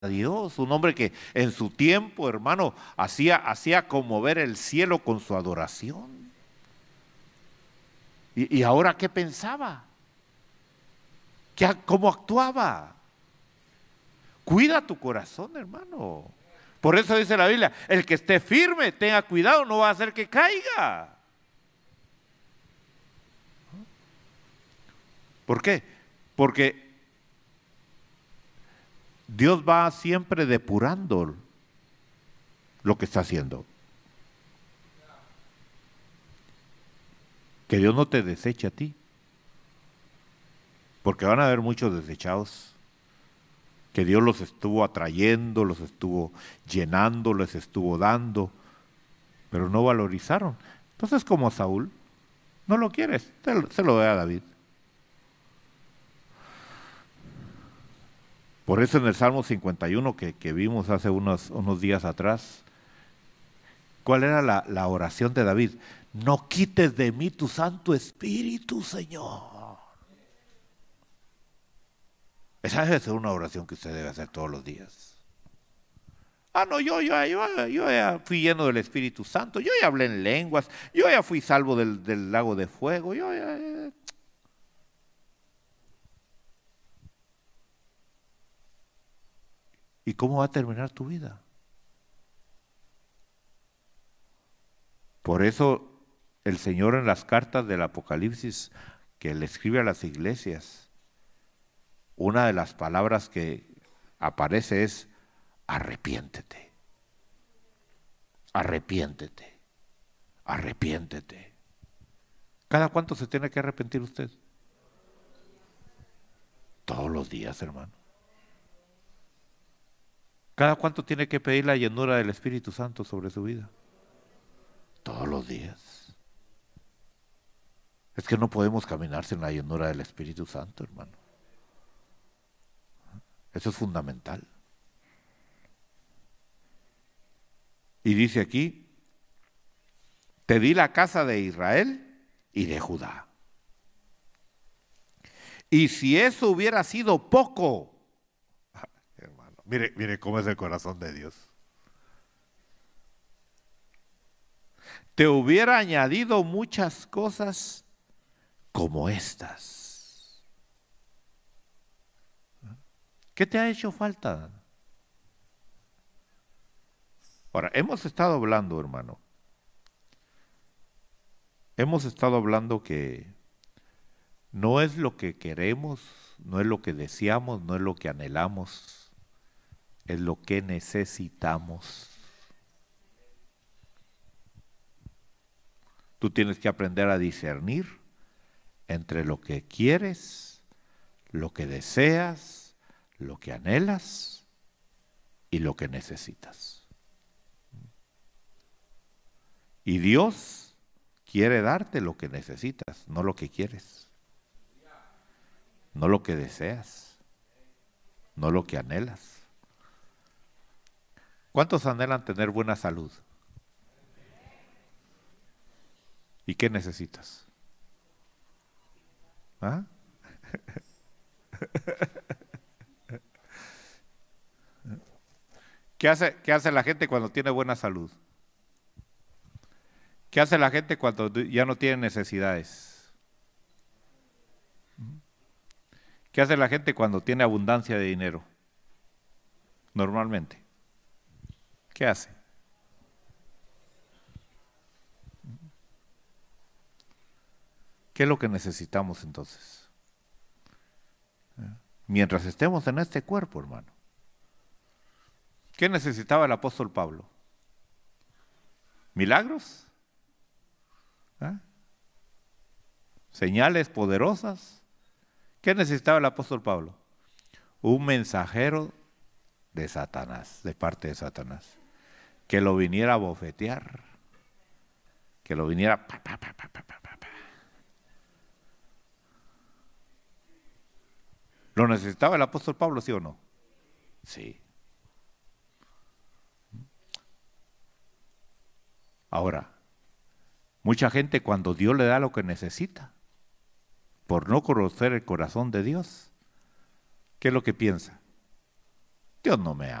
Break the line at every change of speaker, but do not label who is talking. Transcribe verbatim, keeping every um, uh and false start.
Dios, un hombre que en su tiempo, hermano, hacía, hacía conmover el cielo con su adoración. ¿Y, y ahora qué pensaba? ¿Qué, ¿Cómo actuaba? Cuida tu corazón, hermano. Por eso dice la Biblia, el que esté firme, tenga cuidado, no va a hacer que caiga. ¿Por qué? Porque Dios va siempre depurando lo que está haciendo. Que Dios no te deseche a ti. Porque van a haber muchos desechados. Que Dios los estuvo atrayendo, los estuvo llenando, les estuvo dando, pero no valorizaron. Entonces, como Saúl, no lo quieres, se lo ve a David. Por eso en el Salmo cincuenta y uno que, que vimos hace unos, unos días atrás, ¿cuál era la, la oración de David? No quites de mí tu Santo Espíritu, Señor. Esa debe ser una oración que usted debe hacer todos los días. Ah, no, yo, yo, yo, yo ya fui lleno del Espíritu Santo, yo ya hablé en lenguas, yo ya fui salvo del, del lago de fuego, yo ya... ya. ¿Y cómo va a terminar tu vida? Por eso el Señor en las cartas del Apocalipsis que le escribe a las iglesias, una de las palabras que aparece es arrepiéntete, arrepiéntete, arrepiéntete. ¿Cada cuánto se tiene que arrepentir usted? Todos los días, hermano. ¿Cada cuánto tiene que pedir la llenura del Espíritu Santo sobre su vida? Todos los días. Es que no podemos caminar sin la llenura del Espíritu Santo, hermano. Eso es fundamental. Y dice aquí, te di la casa de Israel y de Judá. Y si eso hubiera sido poco, hermano, mire, mire cómo es el corazón de Dios. Te hubiera añadido muchas cosas como estas. ¿Qué te ha hecho falta? Ahora, hemos estado hablando, hermano. Hemos estado hablando que no es lo que queremos, no es lo que deseamos, no es lo que anhelamos, es lo que necesitamos. Tú tienes que aprender a discernir entre lo que quieres, lo que deseas, lo que anhelas y lo que necesitas. Y Dios quiere darte lo que necesitas, no lo que quieres, no lo que deseas, no lo que anhelas. ¿Cuántos anhelan tener buena salud? ¿Y qué necesitas? ¿Ah? ¿Qué hace, qué hace la gente cuando tiene buena salud? ¿Qué hace la gente cuando ya no tiene necesidades? ¿Qué hace la gente cuando tiene abundancia de dinero? Normalmente. ¿Qué hace? ¿Qué es lo que necesitamos entonces? Mientras estemos en este cuerpo, hermano. ¿Qué necesitaba el apóstol Pablo? ¿Milagros? ¿Ah? ¿Señales poderosas? ¿Qué necesitaba el apóstol Pablo? Un mensajero de Satanás, de parte de Satanás, que lo viniera a bofetear, que lo viniera pa, pa, pa, pa, pa, pa, pa. ¿Lo necesitaba el apóstol Pablo, sí o no? Sí. Ahora, mucha gente cuando Dios le da lo que necesita, por no conocer el corazón de Dios, ¿qué es lo que piensa? Dios no me